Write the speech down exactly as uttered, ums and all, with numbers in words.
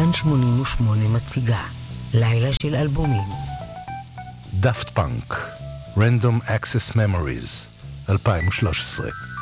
כאן שמונים ושמונה מציגה לילה של אלבומים. דאפט פאנק, Random Access Memories, אלפיים ושלוש עשרה.